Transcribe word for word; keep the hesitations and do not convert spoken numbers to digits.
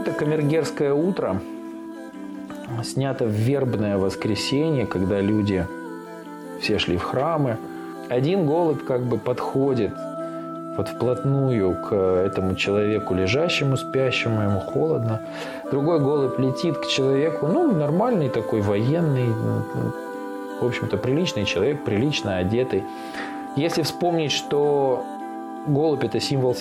это «Камергерское утро». Снято в вербное воскресенье, когда люди все шли в храмы. Один голубь как бы подходит вот вплотную к этому человеку, лежащему, спящему, ему холодно. Другой голубь летит к человеку, ну, нормальный такой, военный, в общем-то, приличный человек, прилично одетый. Если вспомнить, что голубь – это символ